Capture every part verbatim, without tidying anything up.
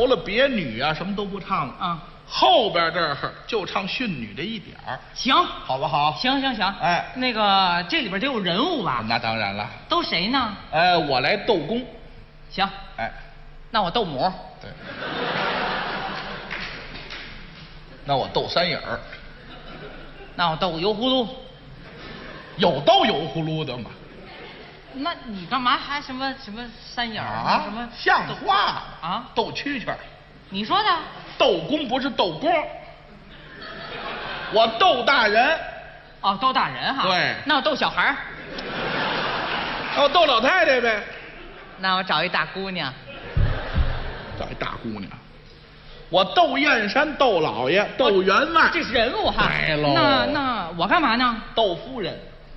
头了别女啊，什么都不唱了啊。 后边这儿就唱训女的一点儿， 行， 好不好？ 行行行， 哎， 那个这里边得有人物吧？ 那当然了。 都谁呢？ 哎，我来斗公。 行， 哎， 那我斗母。 对。那我斗三影儿。 那我斗油葫芦。 有斗油葫芦的吗？ 那你干嘛还什么什么三影儿啊？ 什么像话啊？ 斗蛐蛐儿。 你说的。 斗公不是斗公，我斗大人。 哦，斗大人哈。 对。 那我斗小孩儿。 那我斗老太太呗。 那我找一大姑娘。 找一大姑娘。我斗燕山，斗老爷，斗员外。 这是人物哈。 对喽。 那那我干嘛呢？ 斗夫人。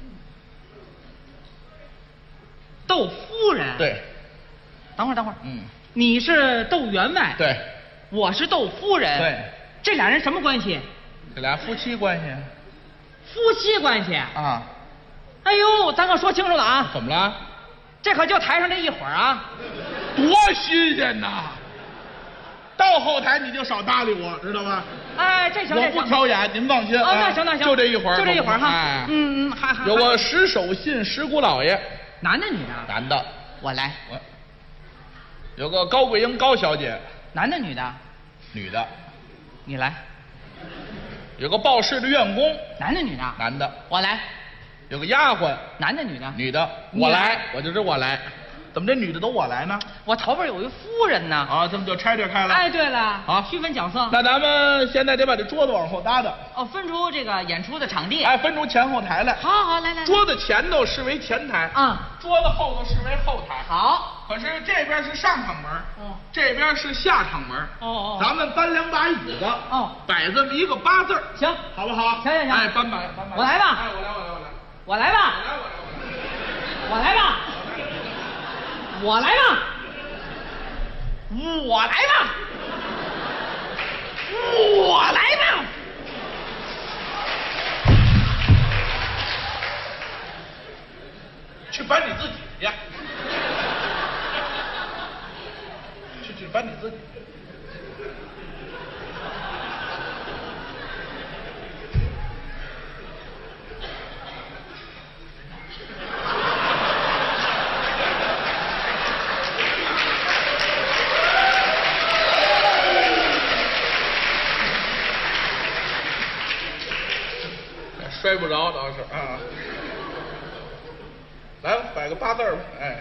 斗夫人。 对。 等会儿，等会儿。 嗯。 你是斗员外。 对。 我是斗夫人。 对。 这俩人什么关系？ 这俩夫妻关系。 夫妻关系啊。 哎呦，咱可说清楚了啊！ 怎么了？ 这可就台上这一会儿啊， 多新鲜呐！到后台你就少搭理我，知道吗？ 哎，这行， 我不挑眼，您放心。 哦，那行那行， 就这一会儿， 就这一会儿哈。 哎， 嗯嗯，还还有个石守信石姑老爷。 男的女的？ 男的。 我来。 我。有个高桂英高小姐。 男的女的？ 女的。 你来。 有个报事的院工。 男的女的？ 男的。 我来。 有个丫鬟。 男的女的？ 女的。我来，我就知我来。怎么这女的都我来呢？ 我头边有一夫人呢。 啊，这么就拆这开了。 哎，对了， 好， 区分角色。 那咱们现在得把这桌子往后搭搭。 哦，分出这个演出的场地。 哎，分出前后台来。 好好，来来。 桌子前头视为前台。 嗯。 桌子后头视为后台。 好。 可是这边是上场门。 哦。 这边是下场门。 哦哦。 咱们搬两把椅子。 哦。 摆这么一个八字。 行， 好不好？ 行行行。 哎，搬把搬把。 我来吧。 哎，我来，我来，我来。 我来吧。 我来，我来，我来。 我来吧。我来吧，我来吧，我来吧。 去搬你自己去，去去搬你自己。摔不着倒是啊，来吧，摆个八字吧，哎，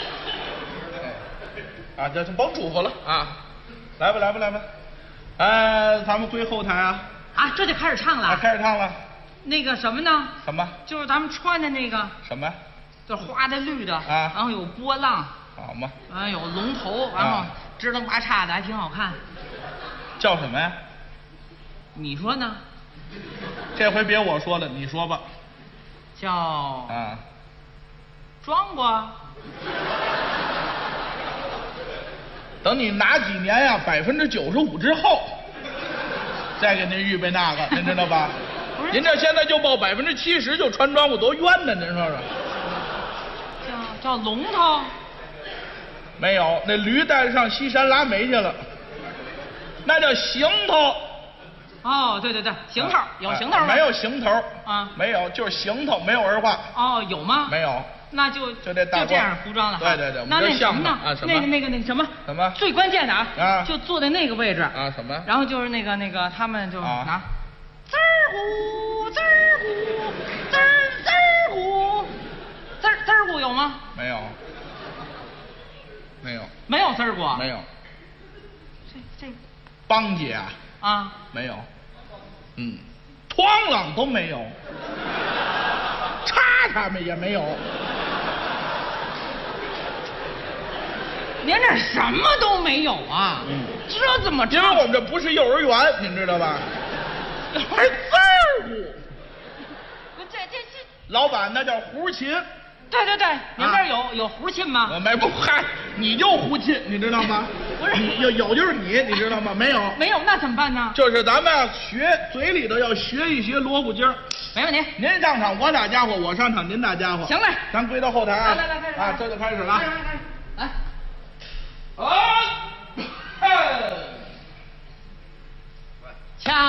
哎，啊，这就甭嘱咐了啊，来吧，来吧，来吧，哎，咱们归后台啊， 啊，这就开始唱了， 啊，开始唱了， 那个什么呢？ 什么？ 就是咱们穿的那个什么？ 就是花的绿的啊， 然后有波浪， 好嘛， 啊，有龙头，然后支棱八叉的，还挺好看。 叫什么呀？ 你说呢？ 这回别我说了，你说吧。 叫啊， 庄瓜。 等你哪几年呀，百分之九十五之后，再给您预备那个，您知道吧？您这现在就报百分之七十就穿庄户，多冤呢！您说说。 叫叫龙头。 没有，那驴带着上西山拉煤去了，那叫行头。 哦，对对对，行头、啊、有行头吗？ 没有行头啊， 没有，就是行头，没有儿化。 哦，有吗？ 没有， 那就就这大就这样服装了。 对对对， 那那什么呢？ 啊什么？ 那个那个那个什么？ 什么？ 最关键的啊！ 啊， 就坐在那个位置啊什么？ 然后就是那个那个他们就啊拿，滋儿呼滋儿呼滋儿滋儿呼滋儿滋儿呼有吗？ 没有，没有， 没有滋儿呼。 没有。 这这梆姐啊？ 啊， 没有。嗯，哐啷都没有，叉他们也没有。 连这什么都没有啊！ 嗯， 这怎么因为我们这不是幼儿园，您知道吧？还字儿乎。 这这这， 老板那叫胡琴。 对对对，你们这儿有、啊、有胡琴吗？ 我没不嗨，你就胡琴，你知道吗？ 不是， 你有有就是你，你知道吗？没有， 没有，那怎么办呢？ 就是咱们要学嘴里头要学一学锣鼓经。 没问题。 您上场我打家伙，我上场您打家伙。 行嘞， 咱归到后台啊。 来来来，开始啊，这就开始了。 来来来，来。 啊，嘿。 强